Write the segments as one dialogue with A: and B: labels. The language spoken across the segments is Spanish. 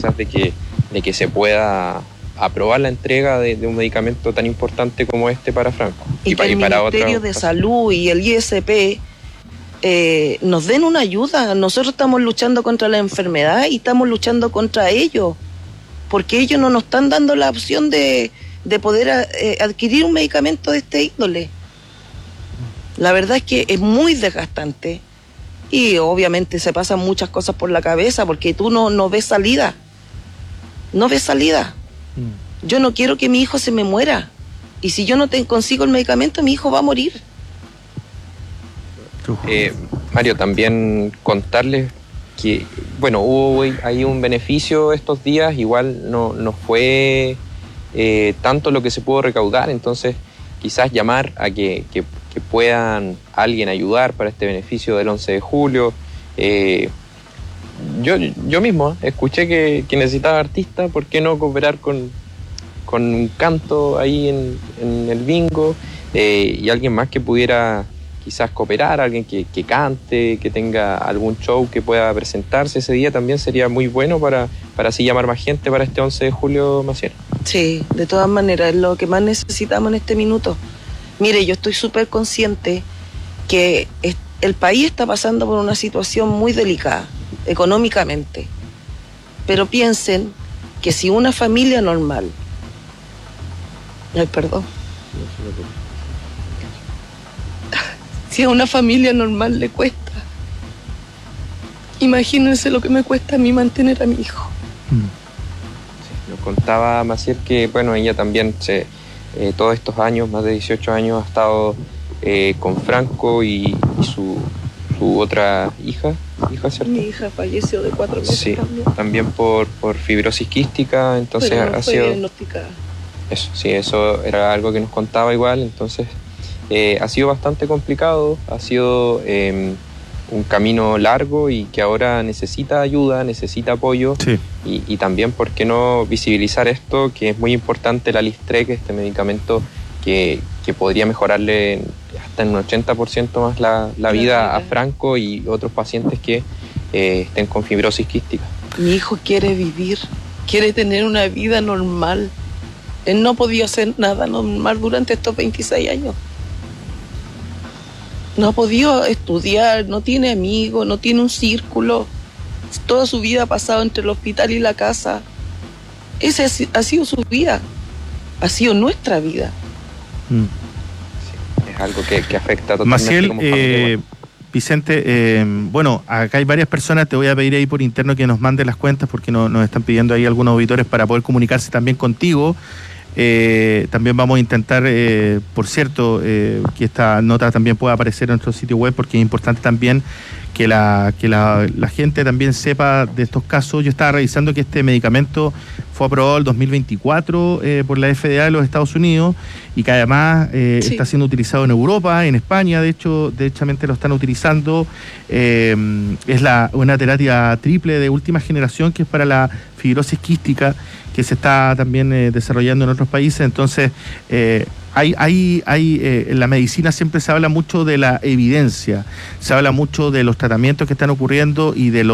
A: quizás de que se pueda aprobar la entrega de un medicamento tan importante como este para Franco.
B: Y que el Ministerio de Salud y el ISP nos den una ayuda. Nosotros estamos luchando contra la enfermedad y estamos luchando contra ellos, porque ellos no nos están dando la opción de poder adquirir un medicamento de este índole. La verdad es que es muy desgastante y obviamente se pasan muchas cosas por la cabeza porque tú no ves salida. No ves salida. Yo no quiero que mi hijo se me muera. Y si yo no consigo el medicamento, mi hijo va a morir.
A: Mario, también contarles que, bueno, hubo ahí un beneficio estos días, igual no fue tanto lo que se pudo recaudar, entonces quizás llamar a que puedan alguien ayudar para este beneficio del 11 de julio. Yo mismo escuché que necesitaba artista, ¿por qué no cooperar con un canto ahí en el bingo? Y alguien más que pudiera quizás cooperar, alguien que cante, que tenga algún show que pueda presentarse ese día, también sería muy bueno para así llamar más gente para este 11 de julio, Maciel.
B: Sí, de todas maneras, es lo que más necesitamos en este minuto. Mire, yo estoy súper consciente que el país está pasando por una situación muy delicada, económicamente. Pero piensen que si una familia normal... Ay, perdón. Si a una familia normal le cuesta, imagínense lo que me cuesta a mí mantener a mi hijo.
A: Sí, nos contaba Maciel que, bueno, ella también todos estos años, más de 18 años, ha estado con Franco y su otra hija, ¿cierto?
B: Mi hija falleció de 4 meses.
A: Sí, también por fibrosis quística, entonces
B: pero no
A: ha
B: fue
A: sido
B: diagnosticada.
A: Eso, sí, eso era algo que nos contaba igual, entonces ha sido bastante complicado, ha sido un camino largo y que ahora necesita ayuda, necesita apoyo.
C: Sí.
A: Y también, ¿por qué no visibilizar esto? Que es muy importante la Listrec, este medicamento que podría mejorarle hasta en un 80% más la vida a Franco y otros pacientes que estén con fibrosis quística.
B: Mi hijo quiere vivir, quiere tener una vida normal. Él no ha podido hacer nada normal durante estos 26 años. No ha podido estudiar, no tiene amigos, no tiene un círculo. Toda su vida ha pasado entre el hospital y la casa. Esa ha sido su vida. Ha sido nuestra vida.
A: Sí, es algo que afecta totalmente.
C: Maciel,
A: como familia.
C: Vicente, bueno, acá hay varias personas, te voy a pedir ahí por interno que nos manden las cuentas porque nos están pidiendo ahí algunos auditores para poder comunicarse también contigo. También vamos a intentar, por cierto, que esta nota también pueda aparecer en nuestro sitio web porque es importante también que la gente también sepa de estos casos. Yo estaba revisando que este medicamento fue aprobado el 2024 por la FDA de los Estados Unidos y que además está siendo utilizado en Europa, en España, de hecho, derechamente lo están utilizando. Es una terapia triple de última generación que es para la fibrosis quística que se está también desarrollando en otros países. Entonces, en la medicina siempre se habla mucho de la evidencia, se habla mucho de los tratamientos que están ocurriendo y de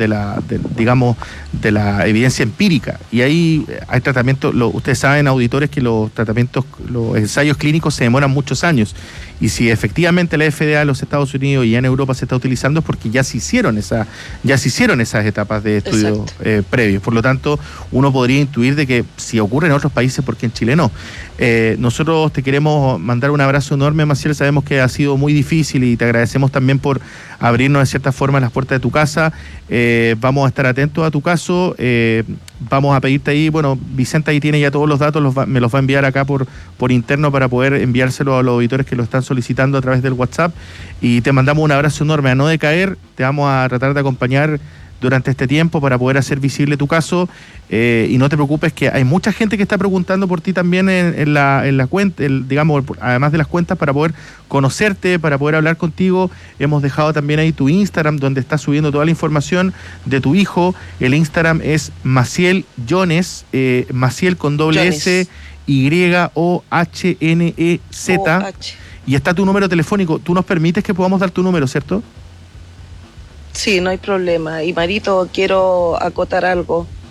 C: la evidencia empírica. Y ahí hay tratamientos, ustedes saben, auditores, que los ensayos clínicos se demoran muchos años. Y si efectivamente la FDA de los Estados Unidos y en Europa se está utilizando es porque ya se hicieron esas etapas de estudio previos. Por lo tanto, uno podría intuir de que si ocurre en otros países, ¿por qué en Chile no? Nosotros te queremos mandar un abrazo enorme, Maciel. Sabemos que ha sido muy difícil y te agradecemos también por abrirnos de cierta forma las puertas de tu casa. Vamos a estar atentos a tu caso. Vamos a pedirte ahí, bueno, Vicente ahí tiene ya todos los datos, me los va a enviar acá por interno para poder enviárselo a los auditores que lo están solicitando a través del WhatsApp. Y te mandamos un abrazo enorme. A no decaer, te vamos a tratar de acompañar durante este tiempo para poder hacer visible tu caso, y no te preocupes que hay mucha gente que está preguntando por ti también en la cuenta, digamos, además de las cuentas, para poder conocerte, para poder hablar contigo. Hemos dejado también ahí tu Instagram, donde estás subiendo toda la información de tu hijo. El Instagram es Maciel Yones, Maciel con doble S, YOHNEZ, y está tu número telefónico. Tú nos permites que podamos dar tu número, ¿cierto?
B: Sí, no hay problema. Y Marito, quiero acotar algo.